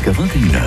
jusqu'à 21h.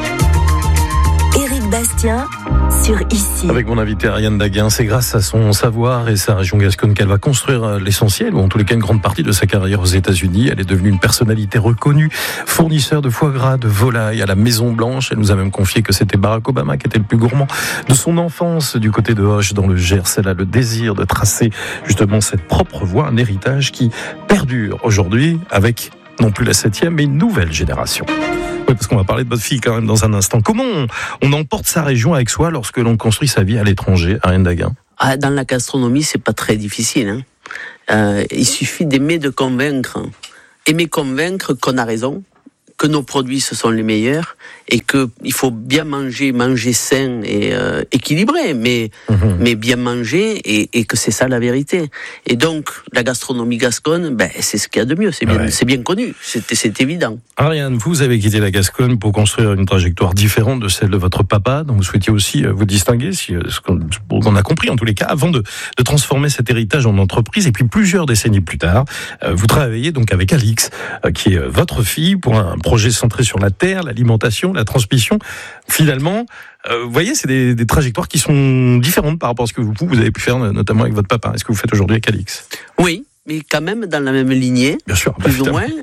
Éric Bastien sur Ici. Avec mon invité Ariane Daguin, c'est grâce à son savoir et sa région Gasconne qu'elle va construire l'essentiel, ou en tous les cas une grande partie de sa carrière aux États-Unis. Elle est devenue une personnalité reconnue, fournisseur de foie gras, de volaille à la Maison Blanche. Elle nous a même confié que c'était Barack Obama qui était le plus gourmand de son enfance du côté de Auch dans le Gers. Elle a le désir de tracer justement cette propre voie, un héritage qui perdure aujourd'hui avec non plus la 7e, mais une nouvelle génération. Oui, parce qu'on va parler de votre fille quand même dans un instant. Comment on emporte sa région avec soi lorsque l'on construit sa vie à l'étranger, Ariane Daguin? Dans la gastronomie, c'est pas très difficile. Il suffit d'aimer de convaincre. Aimer convaincre qu'on a raison, que nos produits ce sont les meilleurs et qu'il faut bien manger sain et équilibré, mais bien manger et que c'est ça la vérité. Et donc la gastronomie gasconne, c'est ce qu'il y a de mieux, c'est bien connu, c'est évident. Ariane, vous avez quitté la Gascogne pour construire une trajectoire différente de celle de votre papa, dont vous souhaitiez aussi vous distinguer, ce qu'on a compris en tous les cas, avant de transformer cet héritage en entreprise. Et puis plusieurs décennies plus tard, vous travaillez donc avec Alix, qui est votre fille, pour un projet centré sur la terre, l'alimentation, la transmission. Finalement, vous voyez, c'est des trajectoires qui sont différentes par rapport à ce que vous avez pu faire, notamment avec votre papa. Est-ce que vous faites aujourd'hui avec Alix? Oui, mais quand même dans la même lignée, bien sûr, plus ou moins.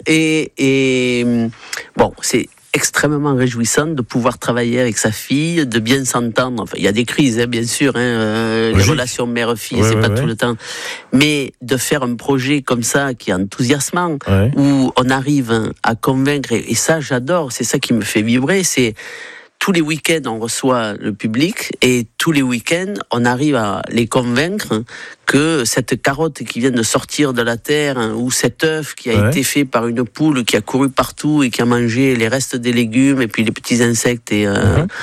Et bon, c'est extrêmement réjouissant de pouvoir travailler avec sa fille, de bien s'entendre. Enfin, il y a des crises, bien sûr, les relations mère-fille, c'est pas tout le temps. Mais de faire un projet comme ça, qui est enthousiasmant, où on arrive à convaincre, et ça, j'adore, c'est ça qui me fait vibrer, c'est tous les week-ends, on reçoit le public et tous les week-ends, on arrive à les convaincre que cette carotte qui vient de sortir de la terre ou cet œuf qui a été fait par une poule qui a couru partout et qui a mangé les restes des légumes et puis les petits insectes, il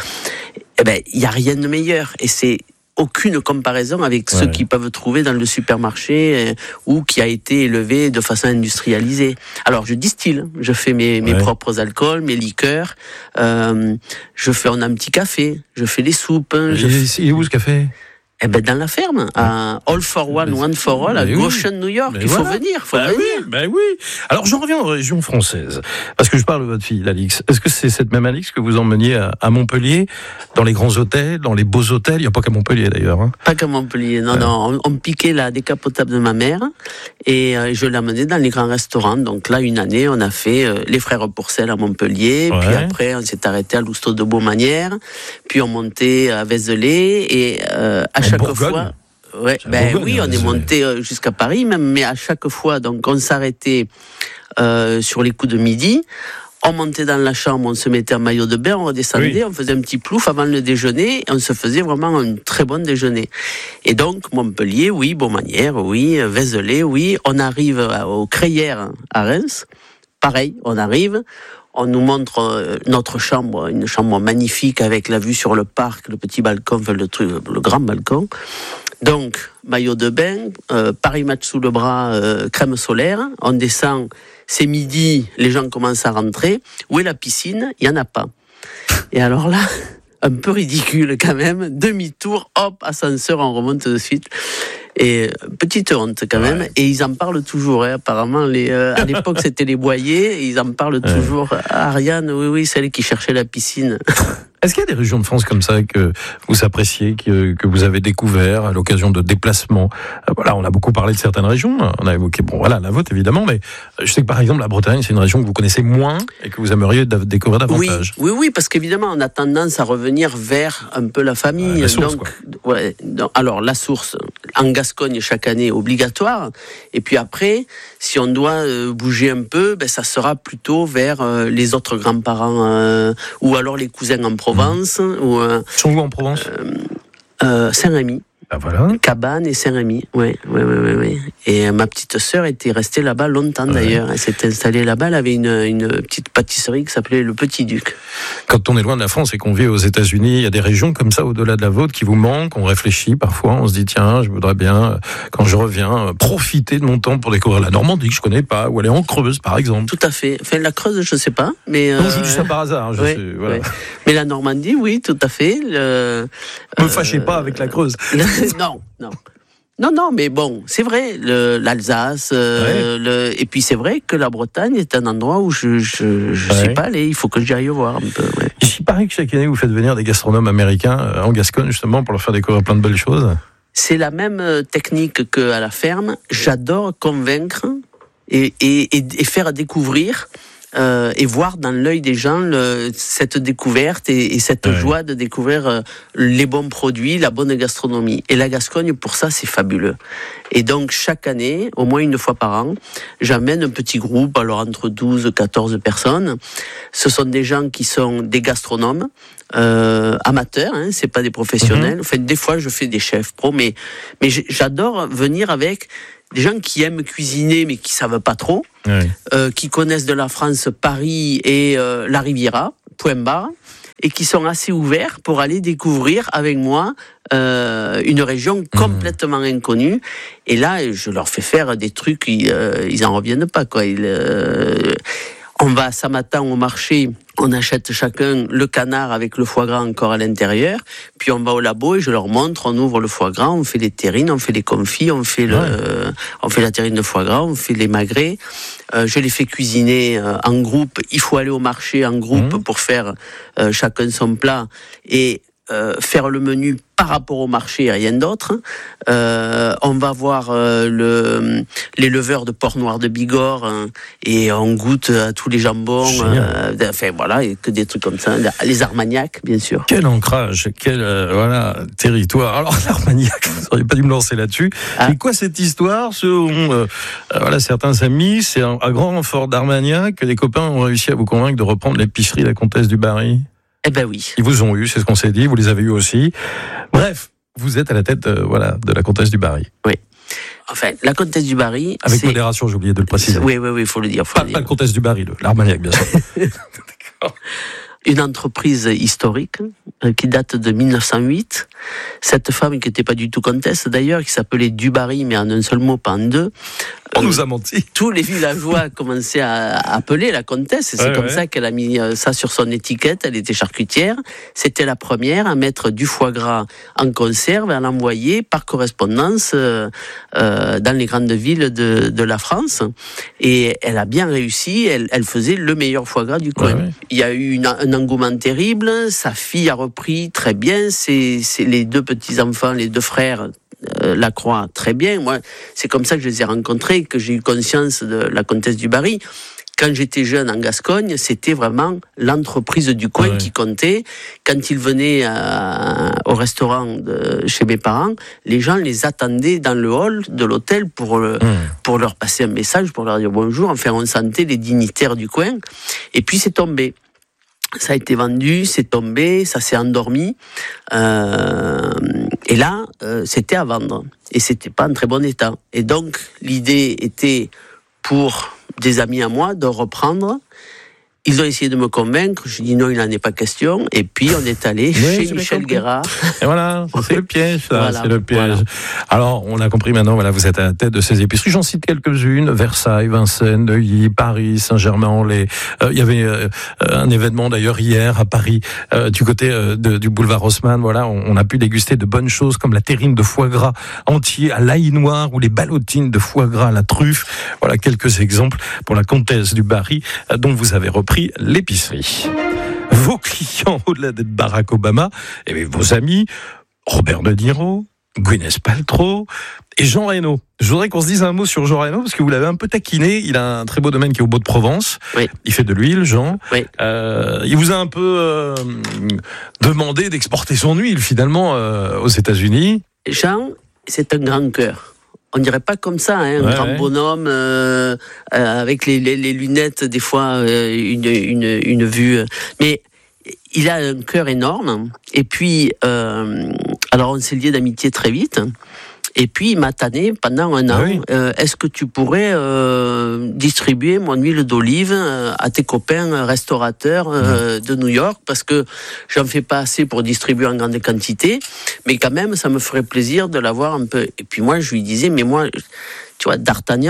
n'y a rien de meilleur. Et c'est aucune comparaison avec ceux qui peuvent trouver dans le supermarché ou qui a été élevé de façon industrialisée. Alors je distille, je fais mes propres alcools, mes liqueurs, on a un petit café, je fais les soupes. Et où ce café? Dans la ferme, à All for One, One for All, à Goshen, New York. Il faut venir, Oui. Alors, j'en reviens aux régions françaises. Parce que je parle de votre fille, Alix. Est-ce que c'est cette même Alix que vous emmeniez à Montpellier, dans les grands hôtels, dans les beaux hôtels? Il n'y a pas qu'à Montpellier, d'ailleurs. Pas qu'à Montpellier, non. On piquait la décapotable de ma mère et je l'amenais dans les grands restaurants. Donc là, une année, on a fait les Frères Pourcel à Montpellier. Puis après, on s'est arrêté à Lousteau de Beaumanière. Puis on montait à Vézelay et à chaque fois, on est monté jusqu'à Paris même, mais à chaque fois, donc on s'arrêtait sur les coups de midi, on montait dans la chambre, on se mettait en maillot de bain, on redescendait, on faisait un petit plouf avant le déjeuner, et on se faisait vraiment un très bon déjeuner. Et donc Montpellier, Beaumanière, Vézelay, on arrive aux Crayères à Reims, pareil, on arrive. On nous montre notre chambre, une chambre magnifique avec la vue sur le parc, le petit balcon, le grand balcon. Donc, maillot de bain, Paris Match sous le bras, crème solaire. On descend, c'est midi, les gens commencent à rentrer. Où est la piscine? Il n'y en a pas. Et alors là, un peu ridicule quand même, demi-tour, hop, ascenseur, on remonte de suite. Et petite honte quand même, et ils en parlent toujours. Apparemment, à l'époque c'était les Boyers, ils en parlent toujours. Ariane, oui, celle qui cherchait la piscine. Est-ce qu'il y a des régions de France comme ça que vous appréciez, que vous avez découvert à l'occasion de déplacements? Voilà, on a beaucoup parlé de certaines régions. On a évoqué, la vôtre évidemment, mais je sais que par exemple la Bretagne, c'est une région que vous connaissez moins et que vous aimeriez découvrir davantage. Oui, parce qu'évidemment, on a tendance à revenir vers un peu la famille. La source, alors la source, en Gascogne chaque année obligatoire. Et puis après, si on doit bouger un peu, ça sera plutôt vers les autres grands-parents ou alors les cousins en Provence. Sont où en Provence? Saint-Rémy. Voilà. Cabane et Saint-Rémy, oui. Et ma petite sœur était restée là-bas longtemps d'ailleurs. Elle s'est installée là-bas. Elle avait une petite pâtisserie qui s'appelait Le Petit Duc. Quand on est loin de la France et qu'on vit aux États-Unis, il y a des régions comme ça au-delà de la vôtre qui vous manquent. On réfléchit parfois, on se dit tiens, je voudrais bien, quand je reviens, profiter de mon temps pour découvrir la Normandie que je connais pas, ou aller en Creuse par exemple. Tout à fait. Enfin, la Creuse, je sais pas, mais non, je dis ça par hasard. Ouais. Mais la Normandie, oui, tout à fait. Me fâchez pas avec la Creuse. Non. Non, mais bon, c'est vrai, l'Alsace, et puis c'est vrai que la Bretagne est un endroit où je suis pas allé, il faut que j'y aille voir un peu. Ouais. Il paraît que chaque année vous faites venir des gastronomes américains en Gascogne justement pour leur faire découvrir plein de belles choses. C'est la même technique qu'à la ferme, j'adore convaincre et faire découvrir et voir dans l'œil des gens cette découverte et cette joie de découvrir les bons produits, la bonne gastronomie. Et la Gascogne, pour ça, c'est fabuleux. Et donc, chaque année, au moins une fois par an, j'amène un petit groupe, alors entre 12 et 14 personnes. Ce sont des gens qui sont des gastronomes, amateurs, hein, c'est pas des professionnels. Enfin, des fois, je fais des chefs pro, mais j'adore venir avec des gens qui aiment cuisiner mais qui savent pas trop, qui connaissent de la France, Paris et la Riviera, point barre, et qui sont assez ouverts pour aller découvrir avec moi une région complètement inconnue. Et là, je leur fais faire des trucs, ils en reviennent pas, quoi. On va samedi au marché, on achète chacun le canard avec le foie gras encore à l'intérieur, puis on va au labo et je leur montre, on ouvre le foie gras, on fait les terrines, on fait les confits, on fait la terrine de foie gras, on fait les magrets. Je les fais cuisiner en groupe. Il faut aller au marché en groupe pour faire chacun son plat et faire le menu par rapport au marché et rien d'autre. On va voir l'éleveur de porc noir de Bigorre et on goûte à tous les jambons. Enfin voilà, et que des trucs comme ça. Les Armagnacs, bien sûr. Quel ancrage, quel territoire. Alors l'Armagnac, vous n'auriez pas dû me lancer là-dessus. Et quoi cette histoire? Certains amis, c'est à grand renfort d'Armagnac que des copains ont réussi à vous convaincre de reprendre l'épicerie La Comtesse du Barry. Eh ben oui. Ils vous ont eu, c'est ce qu'on s'est dit, vous les avez eu aussi. Bref, vous êtes à la tête de la Comtesse du Barry. Oui. Enfin, la Comtesse du Barry... Avec modération, j'ai oublié de le préciser. Oui, il faut le dire. Pas la Comtesse du Barry, l'Armagnac, bien sûr. D'accord. Une entreprise historique qui date de 1908. Cette femme qui n'était pas du tout comtesse d'ailleurs, qui s'appelait Dubarry, mais en un seul mot, pas en deux. On nous a menti. Tous les villageois commençaient à appeler la comtesse, et c'est comme ça qu'elle a mis ça sur son étiquette. Elle était charcutière. C'était la première à mettre du foie gras en conserve et à l'envoyer par correspondance dans les grandes villes de la France. Et elle a bien réussi. Elle faisait le meilleur foie gras du coin. Il y a eu un engouement terrible. Sa fille a repris très bien. C'est les deux petits-enfants, les deux frères, la croient très bien. Moi, c'est comme ça que je les ai rencontrés, que j'ai eu conscience de la Comtesse du Barry. Quand j'étais jeune en Gascogne, c'était vraiment l'entreprise du coin qui comptait. Quand ils venaient au restaurant chez mes parents, les gens les attendaient dans le hall de l'hôtel pour leur passer un message, pour leur dire bonjour. Enfin, on sentait les dignitaires du coin. Et puis, c'est tombé. Ça a été vendu, c'est tombé, ça s'est endormi. Et là, c'était à vendre. Et c'était pas en très bon état. Et donc, l'idée était pour des amis à moi de reprendre. Ils ont essayé de me convaincre. Je dis non, il n'en est pas question. Et puis, on est allé chez Michel Guérard. Et voilà, c'est le piège, ça. C'est le piège. Voilà. Alors, on a compris maintenant, voilà, vous êtes à la tête de ces épiceries. J'en cite quelques-unes. Versailles, Vincennes, Neuilly, Paris, Saint-Germain-en-Laye. Il y avait un événement, d'ailleurs, hier, à Paris, du côté du boulevard Haussmann. Voilà, on a pu déguster de bonnes choses comme la terrine de foie gras entier à l'ail noir ou les ballotines de foie gras à la truffe. Voilà quelques exemples pour la Comtesse du Barry, dont vous avez repris l'épicerie. Vos clients, au-delà d'être Barack Obama, et bien vos amis, Robert De Niro, Gwyneth Paltrow et Jean Reno. Je voudrais qu'on se dise un mot sur Jean Reno, parce que vous l'avez un peu taquiné. Il a un très beau domaine qui est au Beau-de-Provence. Oui. Il fait de l'huile, Jean. Oui. Il vous a un peu demandé d'exporter son huile, finalement, aux États-Unis. Jean, c'est un grand cœur. On dirait pas comme ça, hein, un grand bonhomme avec les lunettes, des fois une vue. Mais il a un cœur énorme. Et puis, alors on s'est liés d'amitié très vite. Et puis il m'a tanné pendant un an. Oui. Est-ce que tu pourrais distribuer mon huile d'olive à tes copains restaurateurs de New York, parce que j'en fais pas assez pour distribuer en grande quantité, mais quand même ça me ferait plaisir de l'avoir un peu. Et puis moi je lui disais, mais moi, tu vois, D'Artagnan,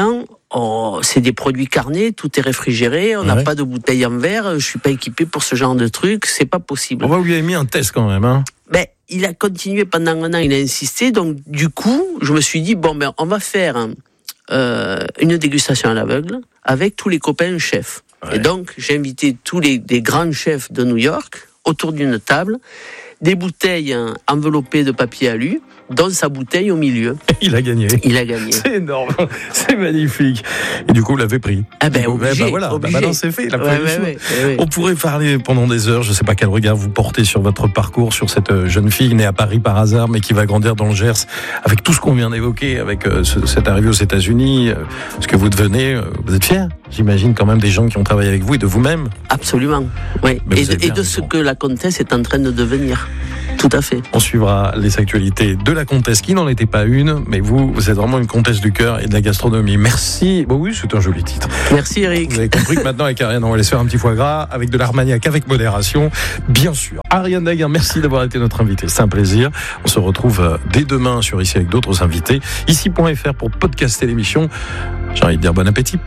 c'est des produits carnés, tout est réfrigéré, on n'a pas de bouteille en verre, je suis pas équipé pour ce genre de truc, c'est pas possible. On va lui avoir mis un test quand même, hein. Il a continué pendant un an, il a insisté, donc du coup, je me suis dit, on va faire une dégustation à l'aveugle avec tous les copains chefs. Ouais. Et donc, j'ai invité tous des grands chefs de New York autour d'une table, des bouteilles enveloppées de papier alu, dans sa bouteille au milieu. Il a gagné. C'est énorme, c'est magnifique. Et du coup, vous l'avez pris. Obligé. Maintenant c'est fait. On pourrait parler pendant des heures. Je ne sais pas quel regard vous portez sur votre parcours, sur cette jeune fille née à Paris par hasard, mais qui va grandir dans le Gers, avec tout ce qu'on vient d'évoquer, avec cette arrivée aux États-Unis, ce que vous devenez. Vous êtes fiers, j'imagine, quand même, des gens qui ont travaillé avec vous et de vous-même. Absolument. Oui. Et de ce que la comtesse est en train de devenir. Tout à fait. On suivra les actualités de la comtesse, qui n'en était pas une, mais vous êtes vraiment une comtesse du cœur et de la gastronomie. Merci. Oui, c'est un joli titre. Merci Eric. Vous avez compris que maintenant, avec Ariane, on va aller se faire un petit foie gras, avec de l'Armagnac, avec modération, bien sûr. Ariane Daguin, merci d'avoir été notre invitée. C'est un plaisir. On se retrouve dès demain sur Ici avec d'autres invités. Ici.fr pour podcaster l'émission. J'ai envie de dire bon appétit.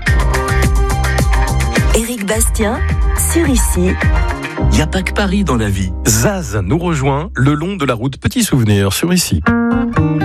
Éric Bastien, sur Ici. Il n'y a pas que Paris dans la vie. Zaz nous rejoint le long de la route Petit Souvenir sur Ici.